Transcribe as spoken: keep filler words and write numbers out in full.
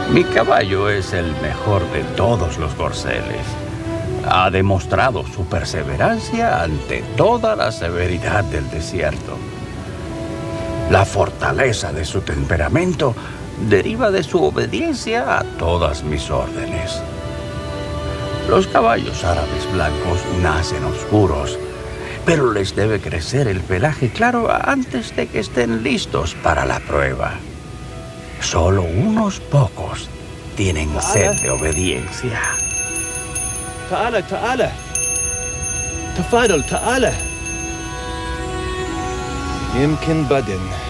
Mi caballo es el mejor de todos los corceles. Ha demostrado su perseverancia ante toda la severidad del desierto. La fortaleza de su temperamento deriva de su obediencia a todas mis órdenes. Los caballos árabes blancos nacen oscuros, pero les debe crecer el pelaje claro antes de que estén listos para la prueba. Solo unos pocos tienen sed de obediencia. تعال تعال تفضل تعال يمكن بعدين